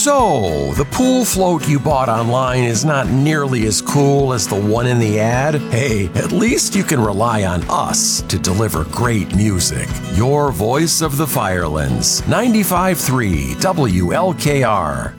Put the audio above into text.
So, the pool float you bought online is not nearly as cool as the one in the ad? Hey, at least you can rely on us to deliver great music. Your voice of the Firelands, 95.3 WLKR.